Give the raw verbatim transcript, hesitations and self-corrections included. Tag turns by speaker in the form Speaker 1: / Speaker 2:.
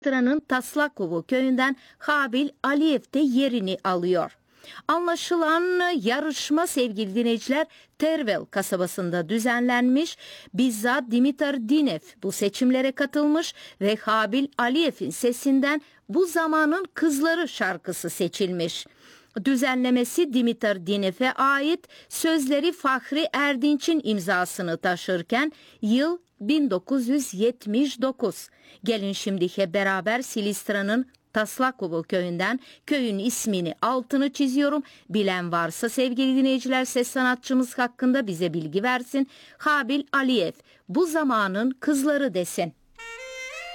Speaker 1: Silistran'ın Taslakovo köyünden Habil Aliyev de yerini alıyor. Anlaşılan yarışma sevgili dinleyiciler Tervel kasabasında düzenlenmiş. Bizzat Dimitar Dinev bu seçimlere katılmış ve Habil Aliyev'in sesinden Bu Zamanın Kızları şarkısı seçilmiş. Düzenlemesi Dimitar Dinev'e ait, sözleri Fahri Erdinç'in imzasını taşırken yıl bin dokuz yüz yetmiş dokuz. Gelin şimdi hep beraber Silistran'ın Taslakovo köyünden köyün ismini altını çiziyorum. Bilen varsa sevgili dinleyiciler ses sanatçımız hakkında bize bilgi versin. Habil Aliyev Bu Zamanın Kızları desin.